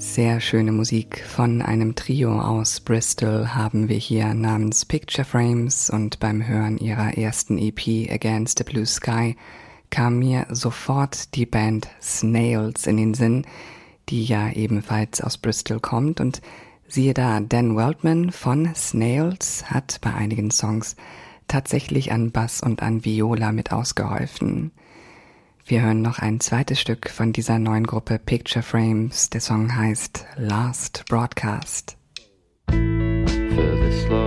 Sehr schöne Musik von einem Trio aus Bristol haben wir hier namens Picture Frames, und beim Hören ihrer ersten EP Against the Blue Sky kam mir sofort die Band Snails in den Sinn, die ja ebenfalls aus Bristol kommt, und siehe da, Dan Weltman von Snails hat bei einigen Songs tatsächlich an Bass und an Viola mit ausgeholfen. Wir hören noch ein zweites Stück von dieser neuen Gruppe Picture Frames. Der Song heißt Last Broadcast. Further slow